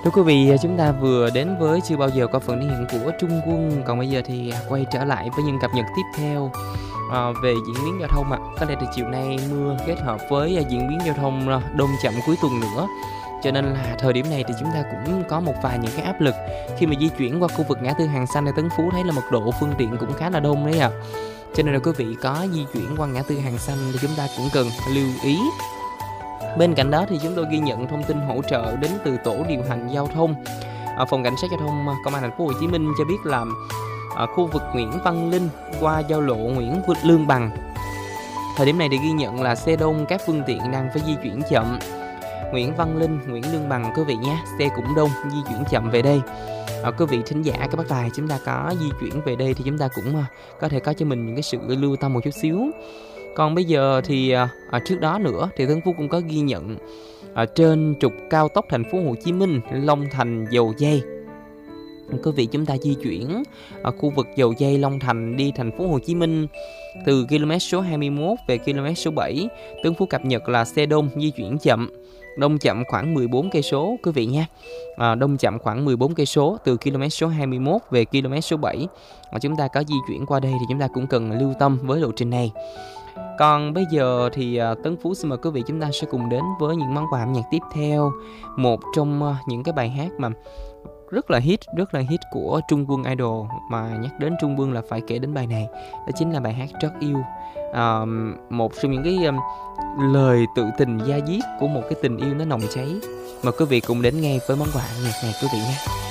Thưa quý vị, chúng ta vừa đến với Chưa Bao Giờ qua phần thể hiện của Trung Quân. Còn bây giờ thì quay trở lại với những cập nhật tiếp theo về diễn biến giao thông ạ. Có lẽ là chiều nay mưa kết hợp với diễn biến giao thông đông chậm cuối tuần nữa. Cho nên là thời điểm này thì chúng ta cũng có một vài những cái áp lực khi mà di chuyển qua khu vực ngã tư Hàng Xanh hay Tấn Phú, thấy là mật độ phương tiện cũng khá là đông đấy ạ. Cho nên là quý vị có di chuyển qua ngã tư Hàng Xanh thì chúng ta cũng cần lưu ý. Bên cạnh đó thì chúng tôi ghi nhận thông tin hỗ trợ đến từ tổ điều hành giao thông, phòng cảnh sát giao thông công an thành phố Hồ Chí Minh cho biết là khu vực Nguyễn Văn Linh qua giao lộ Nguyễn Lương Bằng, thời điểm này thì ghi nhận là xe đông, các phương tiện đang phải di chuyển chậm. Nguyễn Văn Linh, Nguyễn Lương Bằng quý vị nhé, xe cũng đông, di chuyển chậm về đây. Quý vị thính giả các bác tài, chúng ta có di chuyển về đây thì chúng ta cũng có thể có cho mình những cái sự lưu tâm một chút xíu. Còn bây giờ thì trước đó nữa thì Tấn Phú cũng có ghi nhận trên trục cao tốc thành phố Hồ Chí Minh Long Thành Dầu Giây. Quý vị chúng ta di chuyển ở khu vực Dầu Giây Long Thành đi thành phố Hồ Chí Minh từ km số 21 về km số 7, Tấn Phú cập nhật là xe đông di chuyển chậm. Đông chậm khoảng 14 cây số quý vị nha. Đông chậm khoảng 14 cây số từ km số 21 về km số 7. Chúng ta có di chuyển qua đây thì chúng ta cũng cần lưu tâm với lộ trình này. Còn bây giờ thì Tấn Phú xin mời quý vị chúng ta sẽ cùng đến với những món quà âm nhạc tiếp theo. Một trong những cái bài hát mà rất là hit của Trung Quân Idol, mà nhắc đến Trung Quân là phải kể đến bài này. Đó chính là bài hát Trót Yêu. Một trong những cái lời tự tình da diết của một cái tình yêu nó nồng cháy. Mời quý vị cùng đến ngay với món quà âm nhạc này quý vị nhé.